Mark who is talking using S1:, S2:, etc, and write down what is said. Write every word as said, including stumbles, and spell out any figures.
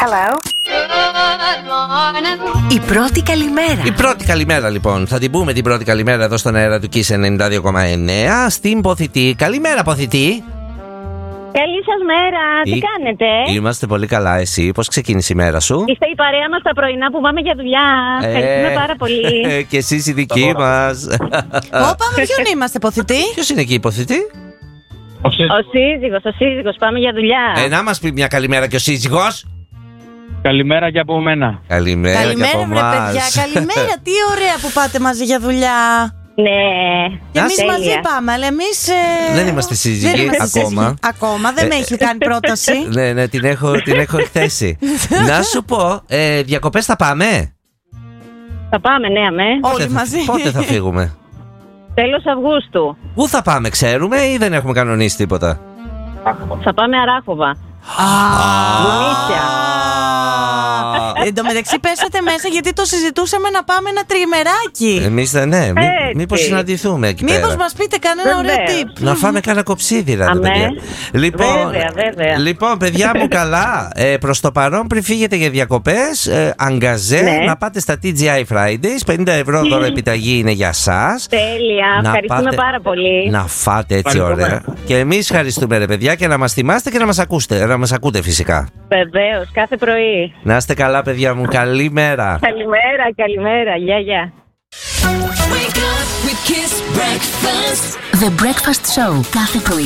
S1: Hello.
S2: Η πρώτη καλημέρα.
S3: Η πρώτη καλημέρα λοιπόν. Θα την πούμε την πρώτη καλημέρα εδώ στον αέρα του Kiss ενενήντα δύο κόμμα εννέα στην Ποθητή. Καλημέρα Ποθητή.
S1: Καλή σας μέρα, τι, τι κάνετε?
S3: Είμαστε πολύ καλά, εσύ πώς ξεκίνησε η μέρα σου?
S1: Είστε η παρέα μας τα πρωινά που πάμε για δουλειά. ε, Ευχαριστούμε πάρα πολύ.
S3: Και εσείς οι δικοί μας.
S4: Όπα, με ποιον είμαστε Ποθητή?
S3: Ποιος είναι εκεί η Ποθητή?
S1: Ο σύζυγος, ο σύζυγος, πάμε για δουλειά.
S3: Ε, να μας πει μια καλημέρα και ο σύζυγος.
S5: Καλημέρα και από μένα.
S3: Καλημέρα,
S4: καλημέρα
S3: και από
S4: βρε
S3: εμάς.
S4: παιδιά, καλημέρα. Τι ωραία που πάτε μαζί για δουλειά.
S1: Ναι.
S4: Και εμείς
S1: τέλεια.
S4: μαζί πάμε, αλλά εμείς ε...
S3: Δεν είμαστε σύζυγοι
S4: δεν είμαστε
S3: ακόμα.
S4: σύζυγοι. Ακόμα, δεν με έχει κάνει πρόταση.
S3: Ναι, ναι, την έχω, την έχω εκθέσει. Να σου πω, ε, διακοπές θα πάμε?
S1: Θα πάμε, ναι, αμέ.
S4: Όλοι μαζί.
S3: Πότε θα φύγουμε?
S1: Τέλος Αυγούστου.
S3: Πού θα πάμε, ξέρουμε ή δεν έχουμε κανονίσει τίποτα?
S1: Θα πάμε Αράχοβα. Βουνίσια.
S4: Εν τω μεταξύ πέσατε μέσα γιατί το συζητούσαμε να πάμε ένα τριμεράκι.
S3: Εμείς δεν, ναι, μη,
S1: Έτσι.
S3: μήπως συναντηθούμε εκεί
S4: Μήπως
S3: πέρα.
S4: μας πείτε κανένα ωραίο
S1: Βεβαίως.
S4: τύπ.
S3: Να φάμε κάνα κοψίδι, ρε
S1: Αμέ.
S3: παιδιά. Λοιπόν,
S1: Βέβαια, βέβαια.
S3: λοιπόν, παιδιά μου, καλά. Ε, προς το παρόν, πριν φύγετε για διακοπές, ε, αγκαζέ,
S1: Ναι.
S3: να πάτε στα τι τζι άι Fridays. πενήντα ευρώ δώρο επιταγή είναι για σας.
S1: Τέλεια,
S3: Να
S1: ευχαριστούμε
S3: πάτε-
S1: πάρα πολύ.
S3: Να φάτε έτσι
S5: Ευχαριστούμε.
S3: ωραία. Και εμείς ευχαριστούμε, ρε παιδιά, και να μας θυμάστε και να μας ακούστε. Να μας ακούτε φυσικά.
S1: Βεβαίως, κάθε πρωί.
S3: Να είστε καλά, παιδιά μου. Καλημέρα.
S1: Καλημέρα, καλημέρα, γεια γεια.
S2: The Breakfast Show κάθε πρωί